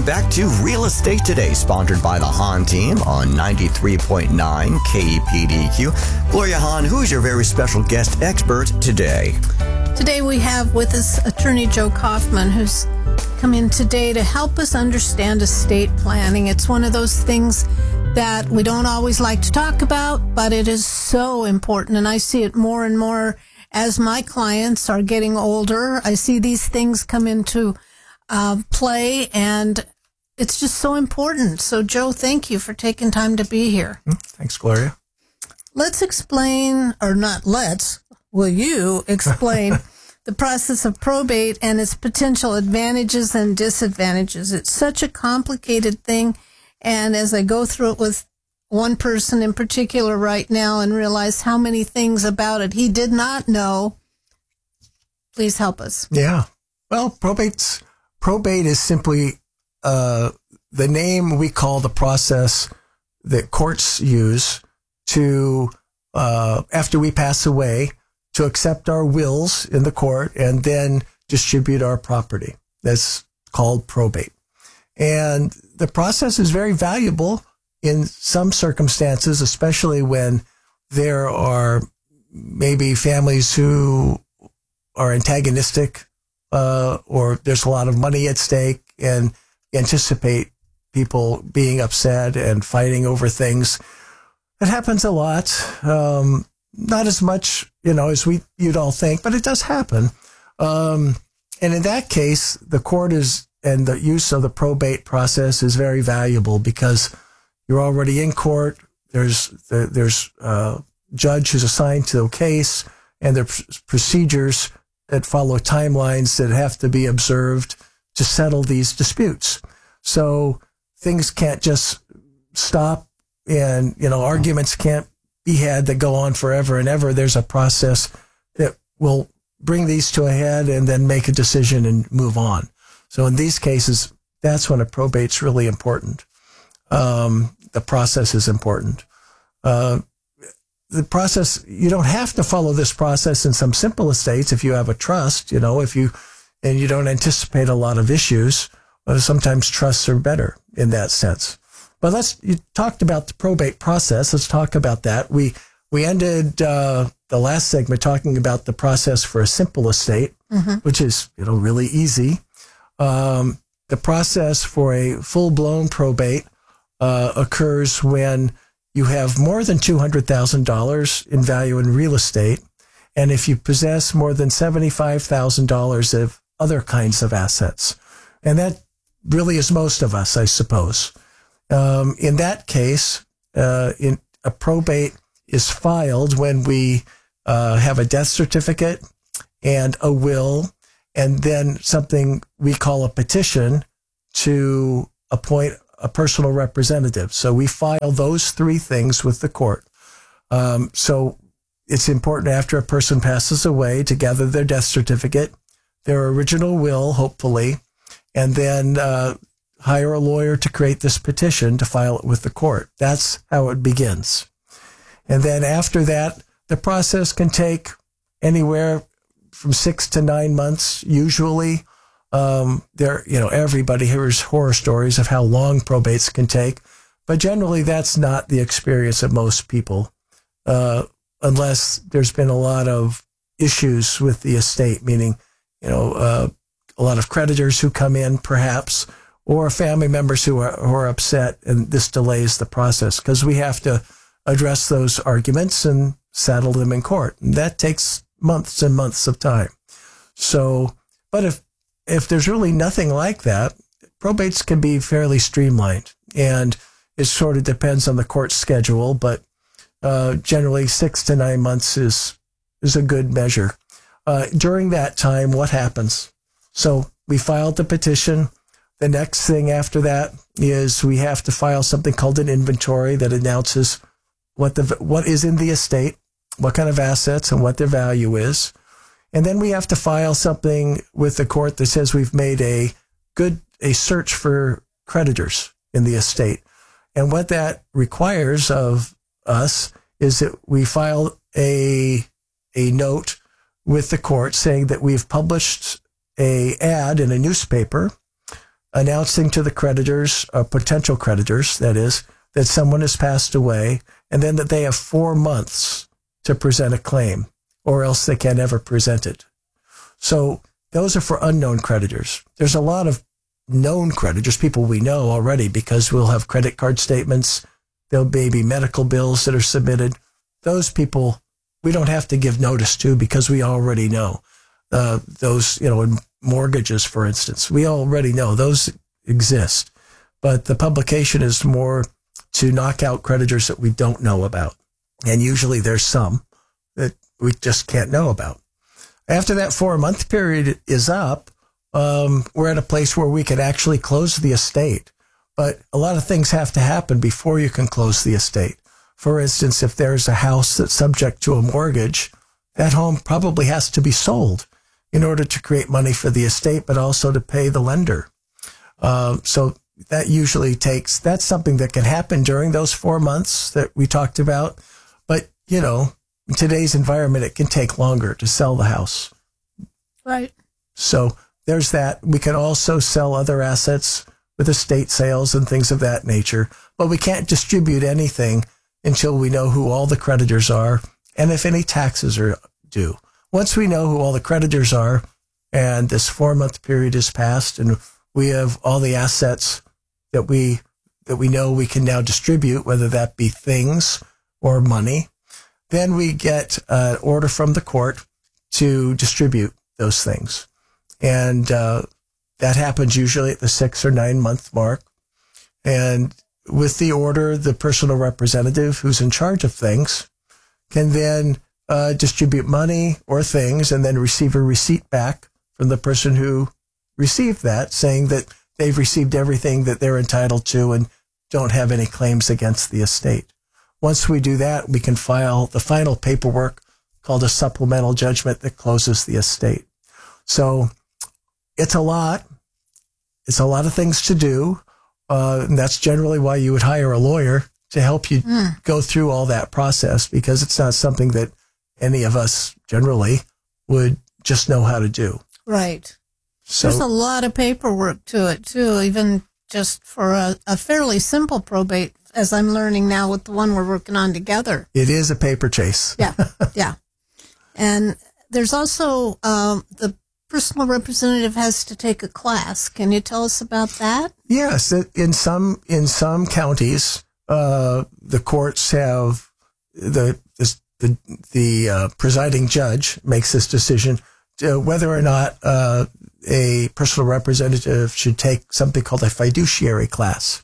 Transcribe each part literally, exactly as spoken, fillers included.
Welcome back to Real Estate Today, sponsored by the Hahn team on ninety-three point nine K E P D Q. Gloria Hahn, who's your very special guest expert today? Today we have with us attorney Joe Kaufman, who's come in today to help us understand estate planning. It's one of those things that we don't always like to talk about, but it is so important, and I see it more and more as my clients are getting older. I see these things come into uh, play, and it's just so important. So, Joe, thank you for taking time to be here. Thanks, Gloria. Let's explain, or not let's, will you explain the process of probate and its potential advantages and disadvantages? It's such a complicated thing, and as I go through it with one person in particular right now and realize how many things about it he did not know, please help us. Yeah. Well, probate's, probate is simply uh, the name we call the process that courts use to, uh, after we pass away, to accept our wills in the court and then distribute our property. That's called probate. And the process is very valuable in some circumstances, especially when there are maybe families who are antagonistic, uh, or there's a lot of money at stake, and anticipate people being upset and fighting over things. It happens a lot. Um, not as much, you know, as we, you'd all think, but it does happen. Um, and in that case, the court is, and the use of the probate process is very valuable because you're already in court. There's, there's a judge who's assigned to the case, and there are procedures that follow timelines that have to be observed to settle these disputes. So things can't just stop, and, you know, arguments can't be had that go on forever and ever. There's a process that will bring these to a head and then make a decision and move on. So in these cases, that's when a probate's really important. Um, the process is important. Uh, the process, you don't have to follow this process in some simple estates if you have a trust, you know, if you, and you don't anticipate a lot of issues. But sometimes trusts are better in that sense. But let's, you talked about the probate process. Let's talk about that. We, we ended, uh, the last segment talking about the process for a simple estate, mm-hmm. which is, you know, really easy. Um, the process for a full-blown probate uh, occurs when you have more than two hundred thousand dollars in value in real estate, and if you possess more than seventy-five thousand dollars of other kinds of assets. And that really is most of us, I suppose. Um, in that case, uh, in, a probate is filed when we uh, have a death certificate and a will, and then something we call a petition to appoint a personal representative. So we file those three things with the court. Um, so it's important after a person passes away to gather their death certificate, their original will, hopefully, and then uh, hire a lawyer to create this petition to file it with the court. That's how it begins. And then after that, the process can take anywhere from six to nine months, usually. Um, there, you know, everybody hears horror stories of how long probates can take, but generally that's not the experience of most people, uh, unless there's been a lot of issues with the estate, meaning, you know, uh, a lot of creditors who come in, perhaps, or family members who are, who are upset, and this delays the process because we have to address those arguments and settle them in court. And that takes months and months of time. So, but if if there's really nothing like that, probates can be fairly streamlined, and it sort of depends on the court's schedule, but uh, generally six to nine months is is a good measure. Uh, during that time, what happens? So we filed the petition. The next thing after that is we have to file something called an inventory that announces what the what is in the estate, what kind of assets, and what their value is. And then we have to file something with the court that says we've made a good a search for creditors in the estate. And what that requires of us is that we file a a note with the court saying that we've published a ad in a newspaper announcing to the creditors, uh, potential creditors, that is, that someone has passed away, and then that they have four months to present a claim, or else they can't ever present it. So those are for unknown creditors. There's a lot of known creditors, people we know already, because we'll have credit card statements. There'll be medical bills that are submitted. Those people we don't have to give notice to because we already know. Uh, those, you know, mortgages, for instance, we already know those exist. But the publication is more to knock out creditors that we don't know about. And usually there's some that we just can't know about. After that four-month period is up, um, we're at a place where we can actually close the estate. But a lot of things have to happen before you can close the estate. For instance, if there's a house that's subject to a mortgage, that home probably has to be sold in order to create money for the estate, but also to pay the lender. Uh, so that usually takes, that's something that can happen during those four months that we talked about. But, you know, in today's environment, it can take longer to sell the house. Right. So there's that. We can also sell other assets with estate sales and things of that nature, but we can't distribute anything until we know who all the creditors are and if any taxes are due. Once we know who all the creditors are and this four-month period is passed and we have all the assets that we that we know we can now distribute, whether that be things or money, then we get an order from the court to distribute those things. And uh, that happens usually at the six or nine month mark. And with the order, the personal representative who's in charge of things can then uh, distribute money or things and then receive a receipt back from the person who received that, saying that they've received everything that they're entitled to and don't have any claims against the estate. Once we do that, we can file the final paperwork called a supplemental judgment that closes the estate. So it's a lot. It's a lot of things to do. Uh, and that's generally why you would hire a lawyer to help you mm. go through all that process, because it's not something that any of us generally would just know how to do. Right. So, there's a lot of paperwork to it, too, even just for a, a fairly simple probate, as I'm learning now with the one we're working on together. It is a paper chase. Yeah, yeah. And there's also um, the personal representative has to take a class. Can you tell us about that? Yes. In some in some counties, uh, the courts have the the the uh, presiding judge makes this decision to whether or not uh, a personal representative should take something called a fiduciary class.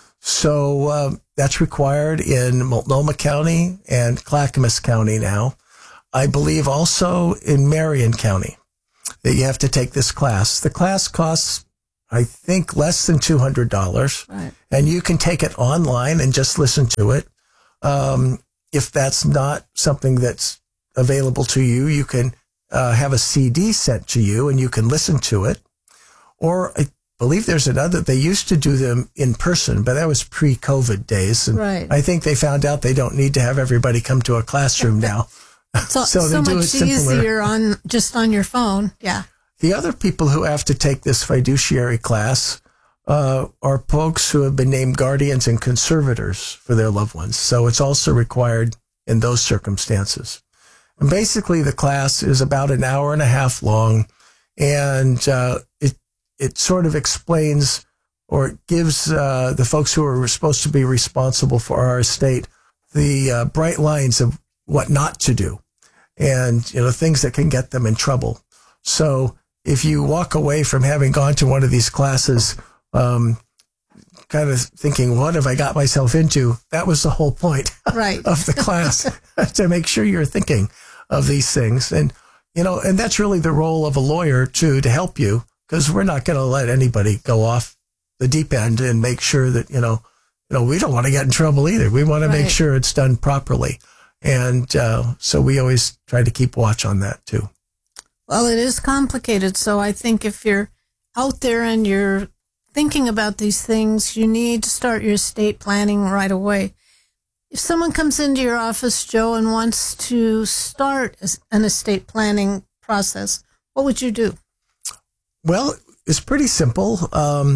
So uh, that's required in Multnomah County and Clackamas County now. I believe also in Marion County that you have to take this class. The class costs, I think, less than two hundred dollars. Right. And you can take it online and just listen to it. Um, if that's not something that's available to you, you can uh, have a C D sent to you and you can listen to it. Or I believe there's another, they used to do them in person, but that was pre-COVID days. And right. I think they found out they don't need to have everybody come to a classroom now. So, so, so they do much it simpler. easier on just on your phone. Yeah. The other people who have to take this fiduciary class uh, are folks who have been named guardians and conservators for their loved ones. So it's also required in those circumstances. And basically, the class is about an hour and a half long, and uh, it it sort of explains or gives uh, the folks who are supposed to be responsible for our estate the uh, bright lines of what not to do, and you know things that can get them in trouble. So if you walk away from having gone to one of these classes, um, kind of thinking, "What have I got myself into?" That was the whole point right. of the class, to make sure you're thinking of these things, and you know, and that's really the role of a lawyer too, to help you, because we're not going to let anybody go off the deep end and make sure that you know, you know, we don't want to get in trouble either. We want to right. make sure it's done properly. And uh, so we always try to keep watch on that, too. Well, it is complicated. So I think if you're out there and you're thinking about these things, you need to start your estate planning right away. If someone comes into your office, Joe, and wants to start an estate planning process, what would you do? Well, it's pretty simple. Um,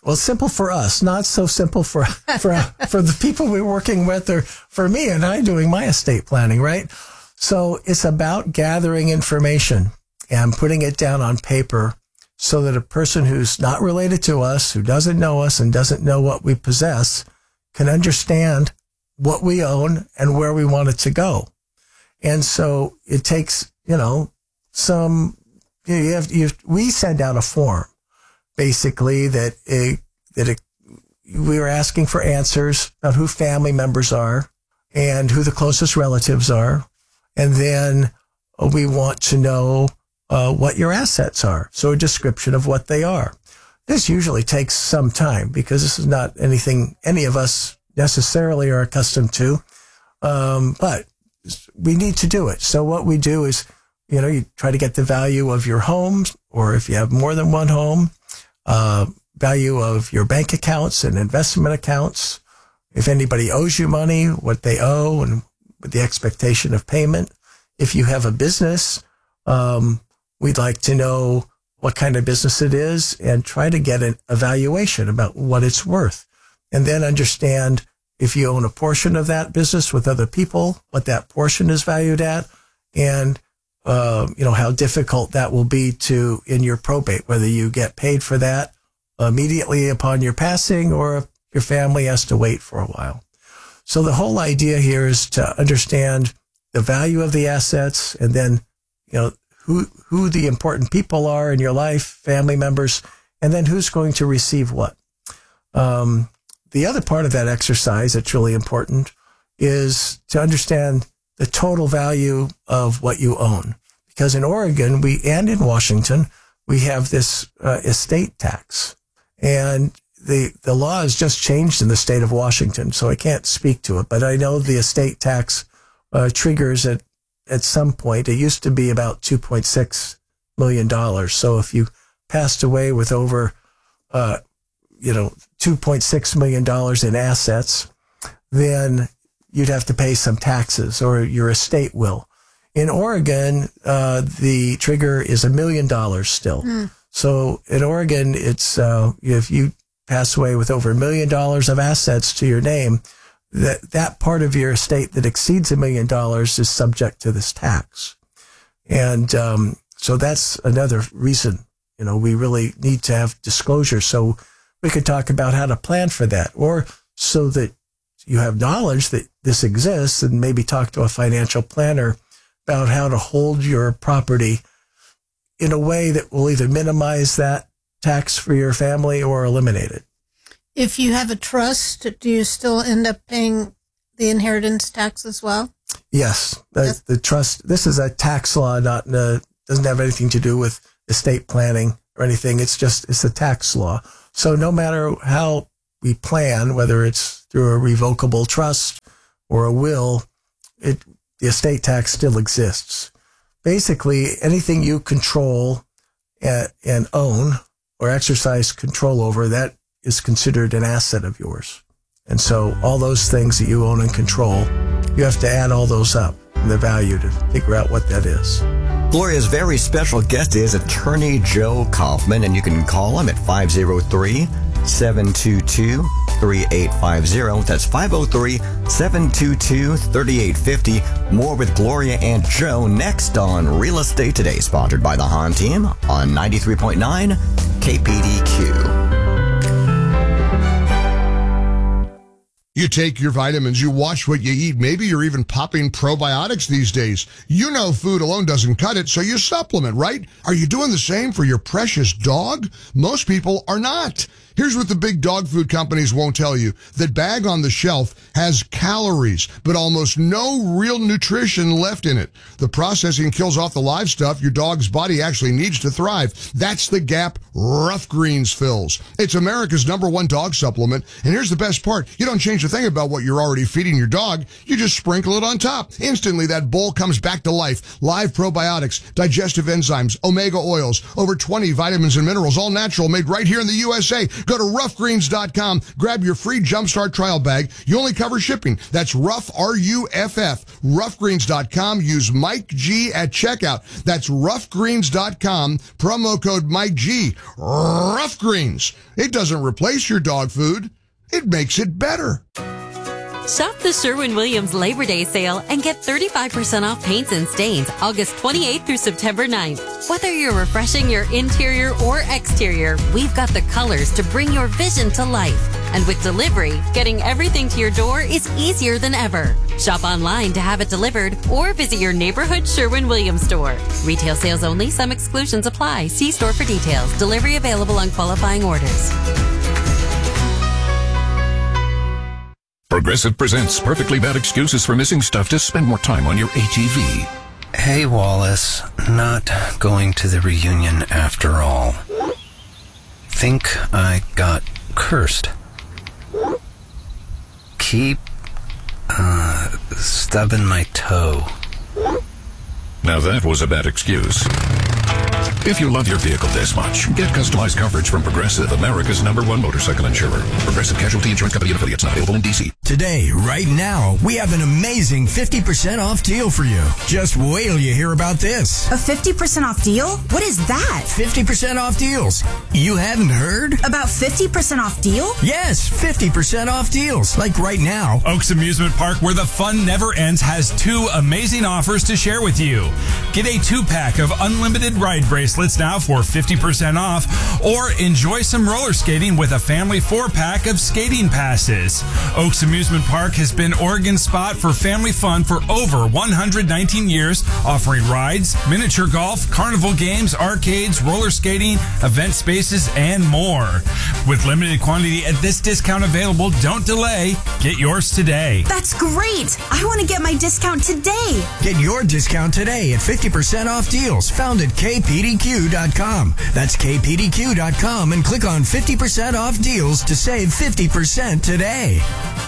Well, simple for us, not so simple for for for the people we're working with, or for me and I doing my estate planning, right? So it's about gathering information and putting it down on paper so that a person who's not related to us, who doesn't know us and doesn't know what we possess, can understand what we own and where we want it to go. And so it takes, you know, some, you have, you have, we send out a form, basically, that it, that it, we were asking for answers about who family members are and who the closest relatives are. And then we want to know uh, what your assets are. So a description of what they are. This usually takes some time because this is not anything any of us necessarily are accustomed to. Um, but we need to do it. So what we do is, you know, you try to get the value of your home, or if you have more than one home, uh, value of your bank accounts and investment accounts. If anybody owes you money, what they owe, and with the expectation of payment. If you have a business, um, we'd like to know what kind of business it is and try to get an evaluation about what it's worth. And then understand if you own a portion of that business with other people, what that portion is valued at, and, uh, you know, how difficult that will be to, in your probate, whether you get paid for that immediately upon your passing or if your family has to wait for a while. So the whole idea here is to understand the value of the assets, and then, you know, who, who the important people are in your life, family members, and then who's going to receive what. Um, the other part of that exercise that's really important is to understand the total value of what you own. Because in Oregon, we, and in Washington, we have this uh, estate tax. And the, the law has just changed in the state of Washington, so I can't speak to it. But I know the estate tax uh, triggers at, at some point. It used to be about two point six million dollars. So if you passed away with over, uh, you know, two point six million dollars in assets, then you'd have to pay some taxes, or your estate will. In Oregon, uh, the trigger is a million dollars still. Mm. So in Oregon, it's, uh, if you pass away with over a million dollars of assets to your name, that, that part of your estate that exceeds a million dollars is subject to this tax. And, um, so that's another reason, you know, we really need to have disclosure. So we could talk about how to plan for that, or so that you have knowledge that this exists, and maybe talk to a financial planner about how to hold your property in a way that will either minimize that tax for your family or eliminate it. If you have a trust, do you still end up paying the inheritance tax as well? Yes. The, yes. the trust, this is a tax law, not uh, doesn't have anything to do with estate planning or anything. It's just, it's a tax law. So no matter how we plan, whether it's through a revocable trust or a will, it, the estate tax still exists. Basically, anything you control and, and own or exercise control over, that is considered an asset of yours. And so all those things that you own and control, you have to add all those up in the value to figure out what that is. Gloria's very special guest is Attorney Joe Kaufman, and you can call him at five oh three, seven two two, three eight five zero. That's five oh three, seven two two, three eight five zero. More with Gloria and Joe next on Real Estate Today, sponsored by the Hahn Team on ninety-three point nine K P D Q. You take your vitamins, you watch what you eat. Maybe you're even popping probiotics these days. You know food alone doesn't cut it, so you supplement, right? Are you doing the same for your precious dog? Most people are not. Here's what the big dog food companies won't tell you. That bag on the shelf has calories, but almost no real nutrition left in it. The processing kills off the live stuff your dog's body actually needs to thrive. That's the gap Rough Greens fills. It's America's number one dog supplement, and here's the best part. You don't change a thing about what you're already feeding your dog. You just sprinkle it on top. Instantly, that bowl comes back to life. Live probiotics, digestive enzymes, omega oils, over twenty vitamins and minerals, all natural, made right here in the U S A. Go to rough greens dot com. Grab your free Jumpstart trial bag. You only cover shipping. That's rough, R U F F, rough greens dot com. Use Mike G at checkout. That's rough greens dot com. Promo code Mike G. Rough Greens. It doesn't replace your dog food. It makes it better. Shop the Sherwin-Williams Labor Day sale and get thirty-five percent off paints and stains August twenty-eighth through September ninth. Whether you're refreshing your interior or exterior, we've got the colors to bring your vision to life. And with delivery, getting everything to your door is easier than ever. Shop online to have it delivered or visit your neighborhood Sherwin-Williams store. Retail sales only. Some exclusions apply. See store for details. Delivery available on qualifying orders. Progressive presents Perfectly Bad Excuses for Missing Stuff to Spend More Time on Your A T V. Hey, Wallace. Not going to the reunion after all. Think I got cursed. Keep, uh, stubbing my toe. Now that was a bad excuse. If you love your vehicle this much, get customized coverage from Progressive, America's number one motorcycle insurer. Progressive Casualty Insurance Company and affiliates, not available in D C. Today, right now, we have an amazing fifty percent off deal for you. Just wait till you hear about this. A fifty percent off deal? What is that? fifty percent off deals. You haven't heard? About fifty percent off deal? Yes, fifty percent off deals. Like right now. Oaks Amusement Park, where the fun never ends, has two amazing offers to share with you. Get a two-pack of unlimited ride bracelets now for fifty percent off, or enjoy some roller skating with a family four-pack of skating passes. Oaks Amusement Park has been Oregon's spot for family fun for over one hundred nineteen years, offering rides, miniature golf, carnival games, arcades, roller skating, event spaces, and more. With limited quantity at this discount available, don't delay. Get yours today. That's great! I want to get my discount today. Get your discount today at fifty percent off deals found at K P D Q dot com. That's K P D Q dot com and click on fifty percent off deals to save fifty percent today.